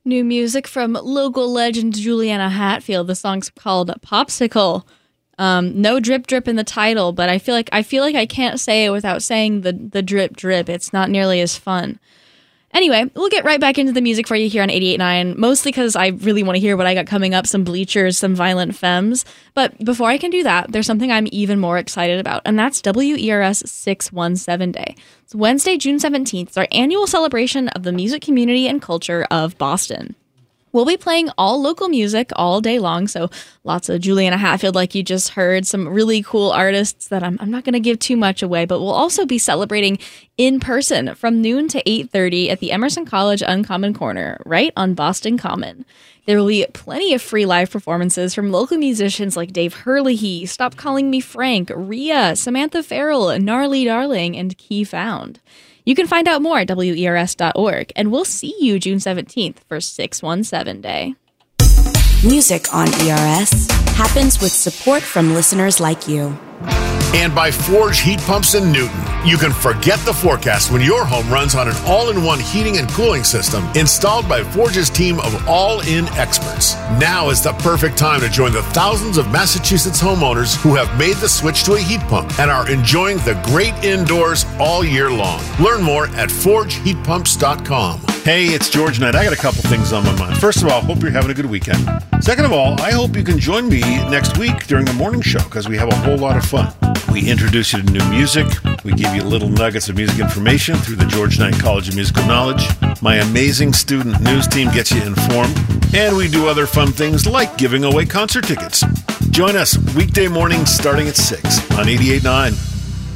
New music from local legend Juliana Hatfield. The song's called Popsicle. No drip drip in the title, but I feel like I can't say it without saying the drip drip. It's not nearly as fun. Anyway, we'll get right back into the music for you here on 88.9, mostly because I really want to hear what I got coming up, some Bleachers, some Violent Femmes. But before I can do that, there's something I'm even more excited about, and that's WERS 617 Day. It's Wednesday, June 17th. It's our annual celebration of the music community and culture of Boston. We'll be playing all local music all day long, so lots of Juliana Hatfield like you just heard, some really cool artists that I'm not going to give too much away, but we'll also be celebrating in person from noon to 8:30 at the Emerson College Uncommon Corner, right on Boston Common. There will be plenty of free live performances from local musicians like Dave Hurley, Stop Calling Me Frank, Rhea, Samantha Farrell, Gnarly Darling, and Key Found. You can find out more at WERS.org, and we'll see you June 17th for 617 Day. Music on ERS happens with support from listeners like you. And by Forge Heat Pumps in Newton. You can forget the forecast when your home runs on an all-in-one heating and cooling system installed by Forge's team of all-in experts. Now is the perfect time to join the thousands of Massachusetts homeowners who have made the switch to a heat pump and are enjoying the great indoors all year long. Learn more at forgeheatpumps.com. Hey, it's George Knight. I got a couple things on my mind. First of all, hope you're having a good weekend. Second of all, I hope you can join me next week during the morning show because we have a whole lot of fun. We introduce you to new music. We give you little nuggets of music information through the George Knight College of Musical Knowledge. My amazing student news team gets you informed. And we do other fun things like giving away concert tickets. Join us weekday mornings starting at 6 on 88.9.